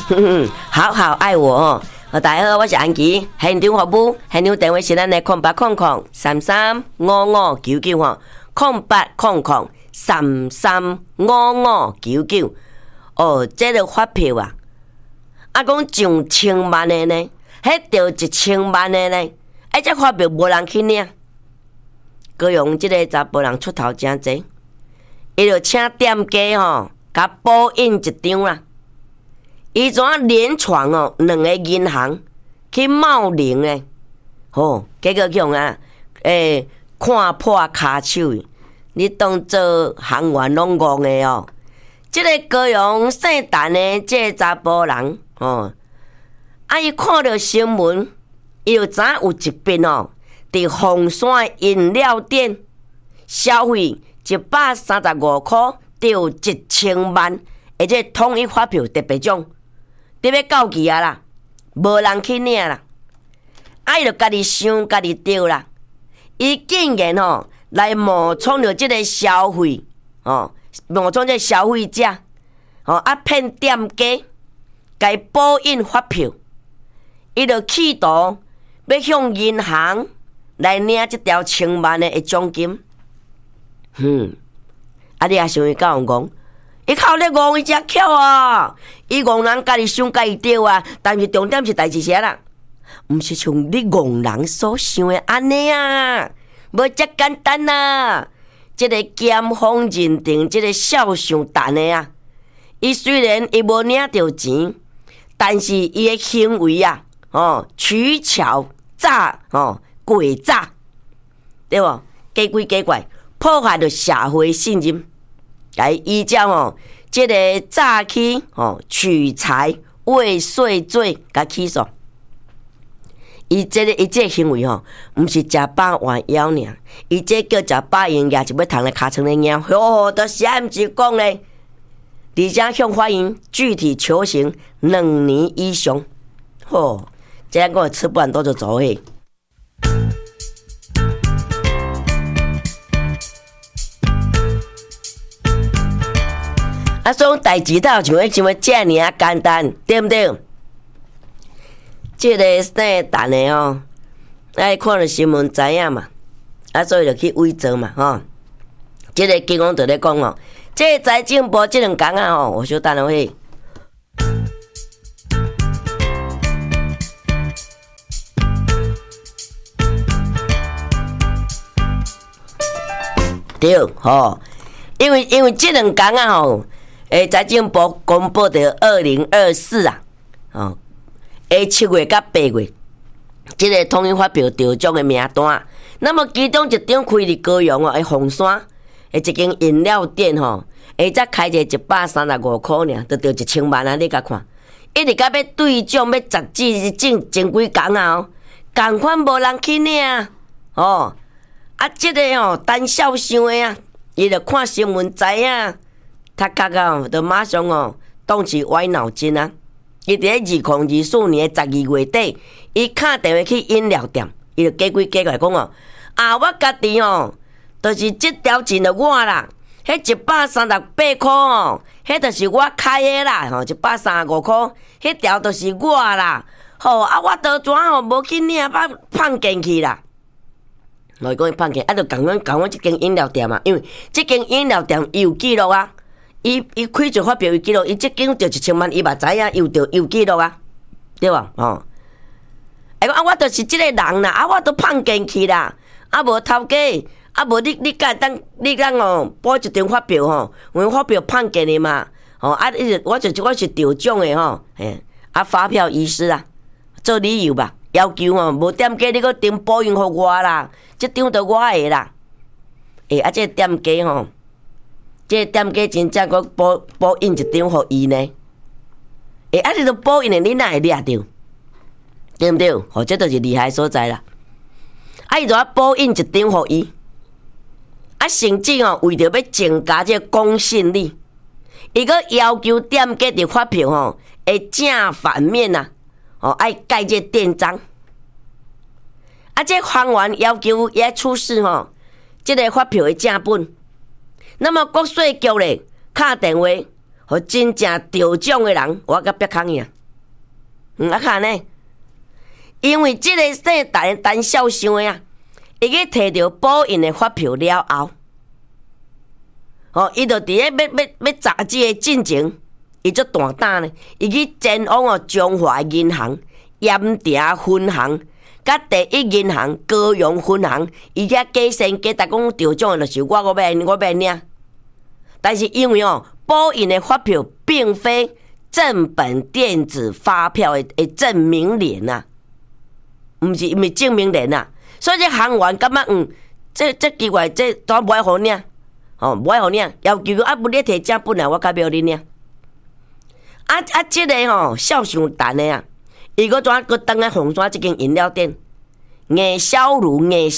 好好爱我哦。大家好，我是安琪，现场服务，现场电话是咱的0800335599哈，0800335599。哦，这个发票啊，讲上千万的呢，迄着1000万的呢，这发票无人去领。高雄这个查甫人出头真济，伊就请店家吼，甲补印一张啦。伊怎连闯哦2个银行去冒领呢？结果用看破骹手，你当做行员拢戆的哦。这个高雄姓陈的这个查甫人伊看到新闻，伊就知有一笔哦，伫凤山饮料店消费135块到1000万，而且统一发票特别奖。你要到期啊啦，无人去领啦，伊就家己想家己对啦。伊竟然来冒充着即个消费冒充这消费者骗店家，该补印发票，伊就企图要向银行来领这条1000万的奖金。你也想伊敢有戆？伊靠咧戆伊只巧啊！伊戆人家己想家己对啊，但是重点是代志啥啦？毋是像你戆人所想的安尼啊，无遮简单啊！这个检方认定这个孝上陈的啊，伊虽然伊无领到钱，但是伊的行为啊，取巧诈诡诈，对无？假鬼假怪，破坏着社会信任。来依照这个诈欺取财未遂罪甲起诉。伊这个行为毋是食饱换枵尔，伊这叫食饱用也是要躺咧尻川咧枵。都是毋是讲咧，而且向法院具体求刑2年以上。这样我吃不完都就走嘿。种代志倒像迄像遮尔啊简单，对不对？这个姓陈的看到新闻知影嘛，所以就去伪造嘛这个警方就咧讲这个财政部这2天啊我小等下嘿。对因为这2天啊财政部公布的20247月到8月，这个统一发票得奖的名单。那么其中一张开伫高雄凤山一间饮料店才开一个135块尔，就得1000万啊！你甲看，一直到要兑奖要截止前几天啊同款无人去领这个胆小想的啊，伊就看新闻知影。他就马上当是歪脑筋啊！伊伫咧2024年12月底，伊打电话去饮料店，伊就假鬼假怪讲我家己就是这条钱就我啦，迄138块迄就是我开的啦，135块，迄条就是我啦。我倒怎无去领，放进去啦。我讲伊放进，就讲阮这间饮料店嘛，因为这间饮料店有记录啊。伊开就发表有记录，伊即间着1000万，伊嘛知影有记录啊，对吧？讲我就是即个人啦，我都放进去啦，无头家，无你敢当补一张发票阮发票放进去嘛，我是得奖的发票遗失啊，做理由吧，要求无店家你搁订补印互我啦，即张着我的啦，这店家这店家真正搁补印一张互伊呢？你都补印的，你哪会掠着？对不对？这就是厉害所在啦。伊就补印一张互伊，甚至为着要增加这公信力，伊搁要求店家的发票正反面爱盖这店章。这行员要求也出示这个发票的正本。那么国税局咧打电话，互真正得奖的人，我甲别康伊啊看呢，因为即个姓陈孝祥的啊，伊去摕到报应的发票了后，伊就伫咧要砸即个进前，伊足大胆呢，伊去前往中华银行、盐埕分行、甲第一银行高雄分行，伊遐假先假答讲调奖的，就是我要领。但是因为报应的发票并非正本电子发票的证明联啊，毋是证明联啊，所以这行员感觉这奇怪，这都无爱互领，无爱互领，要求啊不你摕正本来我才要你领。这个孝祥陈的啊，伊个转个登来凤山这间饮料店，夜宵炉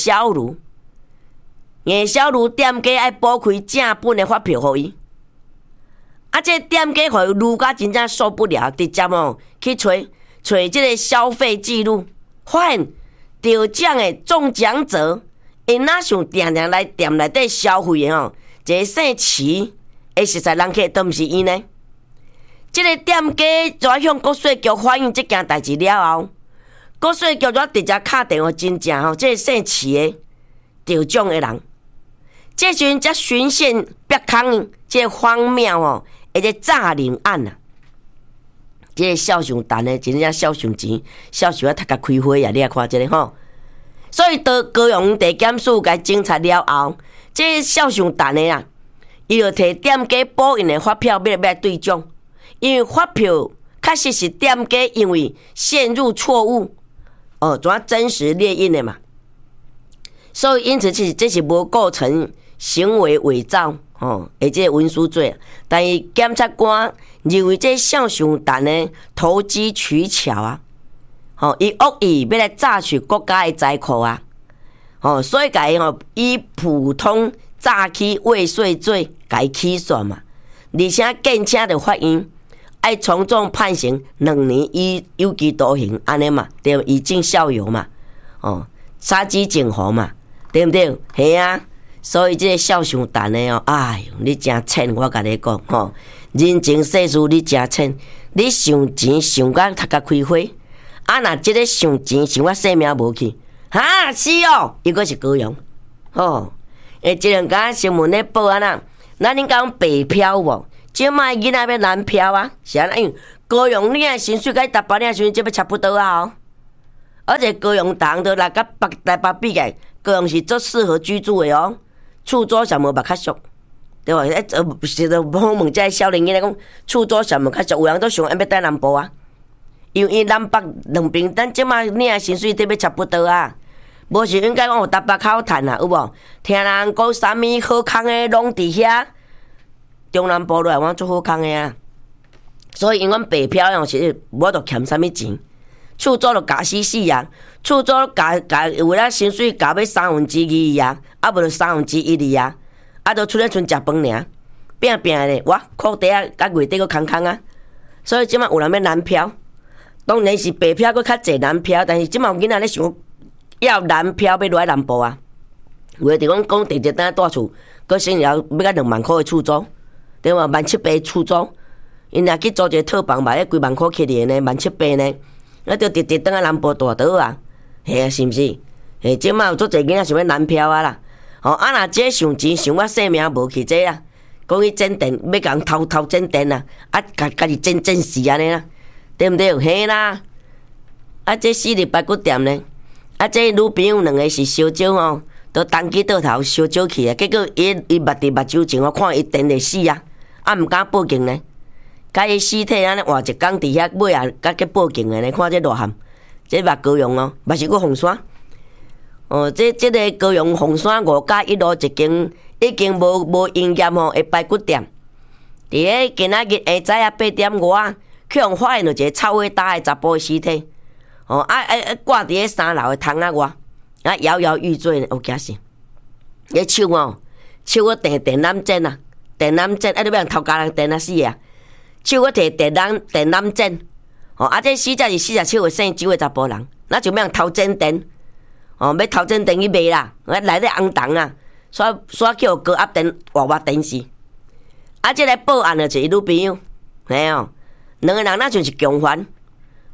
店家爱补开正本的发票互伊。这店家互伊撸甲真正受不了，直接去找这个消费记录，发现得奖的中奖者，因哪想定定来店内底消费的一个姓齐的实在人客都毋是伊呢。这个店家就向国税局反映这件代志了后，国税局就直接敲电话真正这个姓齐的得奖的人，这时阵才循线逼空这个荒谬这个诈领案啊！这个孝祥陈的真正孝祥钱，孝祥读甲开花啊！你来看这个所以到高雄地检署甲侦查了后，这个孝祥陈的啊，伊就摕店家报应的发票要来对奖，因为发票确实是店家因为陷入错误，怎真实列印的嘛，所以因此这是无构成行为伪造。这个文书罪，但是检察官认为这孝祥陈的投机取巧啊，伊恶意要来榨取国家的财库啊，所以甲伊以普通诈欺未遂罪甲伊起诉嘛，而且建请着法院爱从重判刑2年以有期徒刑，安尼嘛，对，以儆效尤嘛，杀鸡儆猴嘛，对不对？系啊。所以这个孝祥陈的哎哟，你真欠，我甲你讲人情世事你真欠，你想钱想甲头壳开花，若这个想钱想我性命无去，是伊阁是高雄，这两天新闻咧报啊呐，咱恁讲北漂无？即摆囡仔要南漂啊，是安尼，高雄领的薪水甲台北领的薪水即要差不多啊而且高雄人都来甲台北比起，高雄是足适合居住的厝租上无较俗，对吧？是都好问这少年囡仔讲，厝租上无较俗，有人都想要待南部啊，因为南北两边，咱即马领的薪水得要差不多啊。无是应该讲有台北较好趁啊，有无？听人讲啥物好康的拢伫遐，中南部落来往做好康的啊。所以因阮北漂是我都欠啥物钱，厝租就加死啊，厝租加为了薪水加要2/3啊。无就1/3啊，就出来剩食饭尔，拼咧，我裤底啊，甲月底佫空啊，所以即马有人要南漂，当然是北漂佫较济南漂，但是即马有囡仔咧想要南漂要落来南部啊，有诶就讲直直等住厝，佫先要甲2万块诶厝租，对嘛？1700厝租，因若去租一个套房嘛，迄几万块起哩呢，1700呢，那就直直等南部大倒啊，系啊，是毋是？嘿，即马有足济囡仔想要南漂啊啦。若这想钱想我性命无去这啦，讲去整电要共偷整电啦，家己整死安尼啦，对毋对？嘿啦，这4日8骨店呢，这女朋友2个是烧酒都当机倒头烧酒去啊，结果伊目伫目睭前，我看伊电会死啊，毋敢报警呢，甲伊尸体安尼换一工伫遐尾啊，甲去报警的呢，看这偌惨，这目高雄嘛是搁凤山。这个高雄凤山5+1路一间已经无营业的排骨店，伫个今仔日下早8点外，去互发现着一个臭味大的查甫的尸体，挂伫个3楼的窗仔外，摇摇欲坠呢，有惊死！迄手电缆针啊，电缆针你要人偷家人电啊死啊！手摕电缆针，这死者是47岁姓周的查甫人，那就要人偷整电。要偷整电去卖啦，内底红虫啊，煞叫高压电活电视。这个报案的就是女朋友，嘿2个人那就是共犯，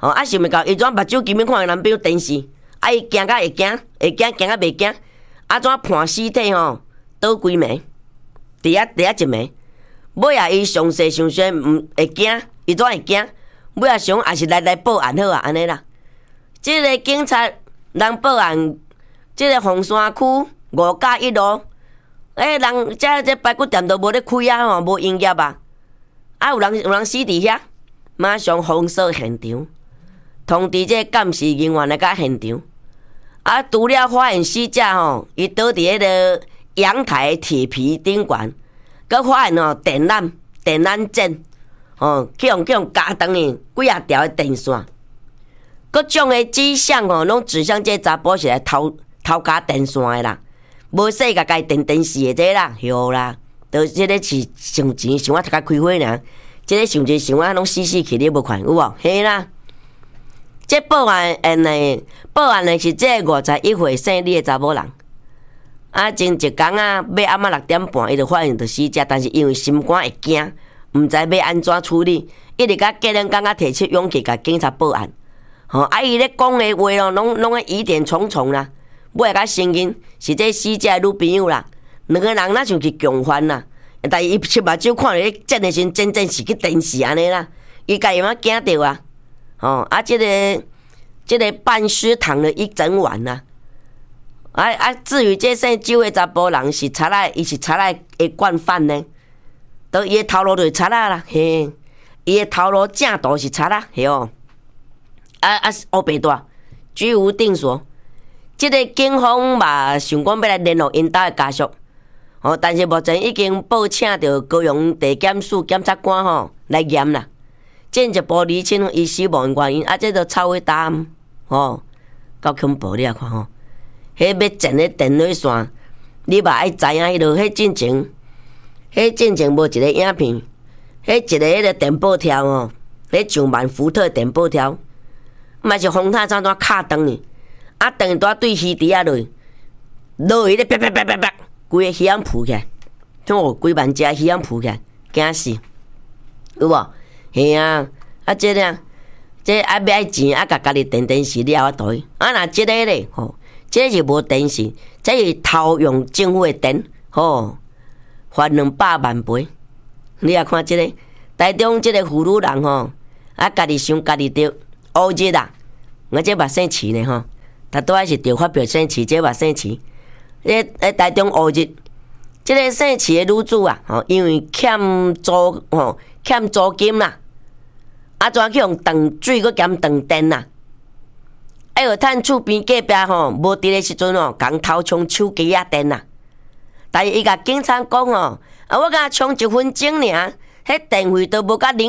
啊想袂到伊怎目睭根本看男朋友电视，啊伊惊甲会惊，惊甲袂惊，啊怎判尸体倒规暝，伫遐一暝，尾啊伊详细毋会惊，伊怎会惊？尾啊想也是来报案好啊，安尼啦。即个警察人报案，即个凤山区5+1路，人这排骨店都无咧开啊无营业啊，有人死伫遐，马上封锁现场，通知这监视人员来到现场。啊，除了发现死者伊倒伫迄个阳台铁皮顶悬，佮发现电缆线。去用夹断去几啊条电线，各种的指向拢指向这查甫是来偷夹电线的啦，无说甲家电视的这啦，哟啦，都这个是想钱想我头家开火尔，这个想钱想我拢死去，你无看有无？嘿啦，这报案的是这51岁姓李的查某人，啊，前一天啊，要暗6点半，伊就发现到死者，但是因为心肝会惊。毋知要安怎处理，一直甲隔两天才提出勇气，甲警察报案。伊咧讲的话拢疑点重重啦。尾甲承认是这死者女朋友啦，两个人哪像去共犯啦。但是伊七目睭看咧，真的是真正是去电视安尼啦。伊家己嘛惊着啊。这个半尸躺了一整晚啦。至于这姓周的查甫人是查仔，伊是查仔的惯犯呢。都伊的头路就是贼仔啦，嘿，伊的头路正道是贼仔，嘿哦。黑白大，居无定所。这个警方嘛想讲要来联络因家的家属，但是目前已经报请到高雄地检署检察官来验啦，进一步厘清伊死亡原因。这都超会答案，够恐怖你啊看迄要剪的电话线，你嘛爱知影迄落迄进前。进前无一个影片，一个迄个电报条上万伏特电报条，嘛是风塔怎卡断呢？断大对鱼池落去咧，啪啪啪啪啪，规个鱼仔扑起来，几万只鱼仔扑起来，惊死，有无？嘿啊，这要爱钱，甲家己电视了法度。若这个咧，这是无电视，这是偷用政府的电，罚200万赔，你也看这个台中这个妇女人家己想家己着乌日啦，我这目生饲呢他拄仔是着发表生饲，这目生饲，台中乌日，这个生饲的女主啊，因为欠租金啦，怎去用断水佮兼断电啦，有趁厝边隔壁无伫的时阵共偷冲手机啊电啦。但是伊甲警察讲我甲充1分钟尔，迄电费都无甲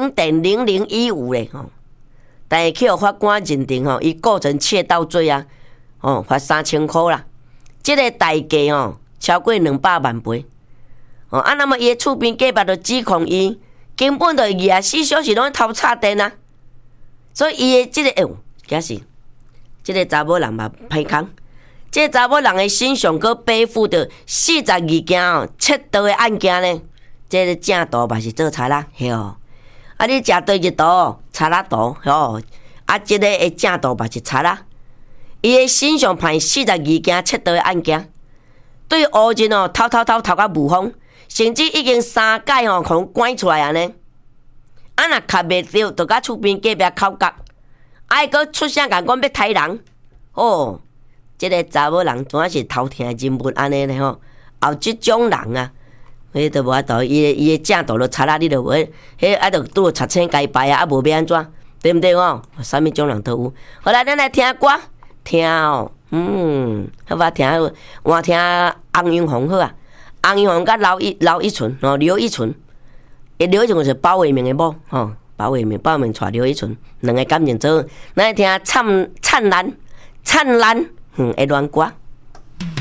0.0015咧但是去互法官认定伊构成窃盗罪啊，罚3000块啦。这个代价超过200万倍。那么伊的厝边隔壁就指控伊根本就24小时拢偷插电啊，所以伊的这个假是这个查某人嘛歹空。这查某人的身上佫背负着42件窃盗的案件呢，这个正道嘛是做贼仔，嘿哦。你食倒一道贼仔道，这个的正道嘛是贼仔。伊的身上判42件窃盗的案件，对乌日偷到无风，甚至已经3届互关出来安尼。若卡袂着，就甲厝边隔壁口角，佫出声讲要杀人，这个查某人怎是偷听人物安尼呢？后即种人啊，迄都无法度，伊的正道就贼仔，你就无，迄就拄着贼青该败啊，无要安怎，对毋对啥物种人都有。好来，咱来听歌，听好我听换听洪永红好啊，洪永红甲刘一纯刘一纯是包伟明的某包伟明带刘一纯两个感情做，咱来听灿烂的恋歌。